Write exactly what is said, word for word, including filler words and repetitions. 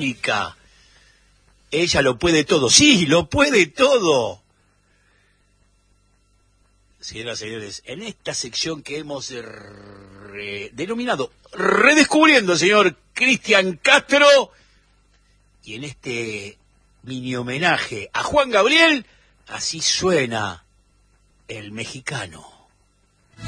única. Ella lo puede todo. Sí, lo puede todo. Señoras y señores, en esta sección que hemos re, denominado Redescubriendo al señor Cristian Castro, y en este mini homenaje a Juan Gabriel, así suena el mexicano.